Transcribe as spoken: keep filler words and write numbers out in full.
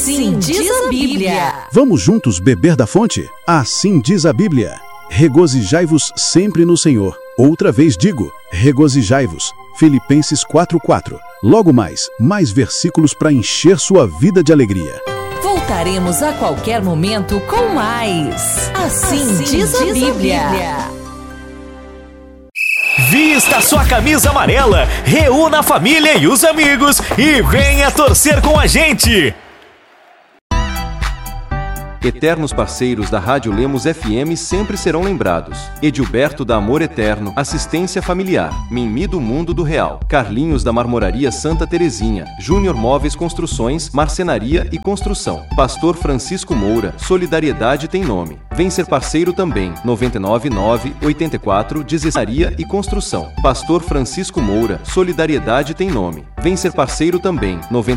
Assim diz a Bíblia. Vamos juntos beber da fonte? Assim diz a Bíblia. Regozijai-vos sempre no Senhor. Outra vez digo, regozijai-vos. Filipenses quatro, quatro. Logo mais, mais versículos para encher sua vida de alegria. Voltaremos a qualquer momento com mais. Assim, assim diz, diz a Bíblia. A Bíblia. Vista sua camisa amarela, reúna a família e os amigos e venha torcer com a gente! Eternos parceiros da Rádio Lemos F M sempre serão lembrados. Edilberto da Amor Eterno, Assistência Familiar, Mimi do Mundo do Real, Carlinhos da Marmoraria Santa Terezinha, Júnior Móveis Construções, Marcenaria e Construção, Pastor Francisco Moura, Solidariedade tem nome. Vem ser parceiro também, nove nove nove, oito quatro, Marcenaria e Construção, Pastor Francisco Moura, Solidariedade tem nome. Vem ser parceiro também, nove